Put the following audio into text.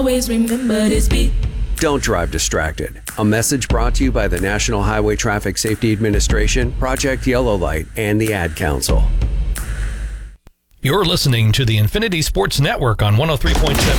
Always remember this beat. Don't drive distracted. A message brought to you by the National Highway Traffic Safety Administration, Project Yellow Light, and the Ad Council. You're listening to the Infinity Sports Network on 103.7